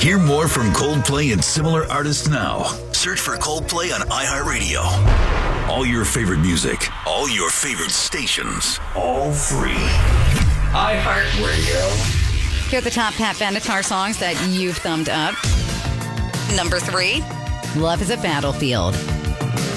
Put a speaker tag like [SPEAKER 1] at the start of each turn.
[SPEAKER 1] Hear more from Coldplay and similar artists now. Search for Coldplay on iHeartRadio. All your favorite music, all your favorite stations, all free. iHeartRadio.
[SPEAKER 2] Here are the top Pat Benatar songs that you've thumbed up. Number 3, Love is a Battlefield.